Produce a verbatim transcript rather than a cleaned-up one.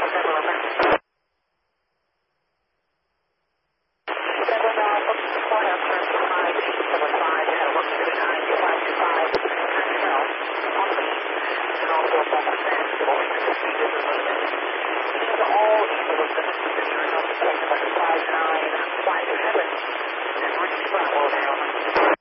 Okay, November. Seven, uh, looks to point up, turn to five, eight, seven, five, you had a look to the nine, two, five, two, five, nine, twelve, on the east, and also a four percent, going to the speed is limited. These are all east of the limit, and turn up to seven, five, nine, five, seven, and reach travel down.